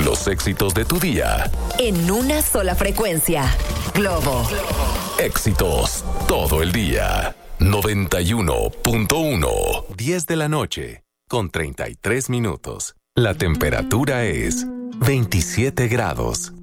Los éxitos de tu día. En una sola frecuencia. Globo. Éxitos todo el día. 91.1. 10 de la noche, con 33 minutos. La temperatura es 27 grados.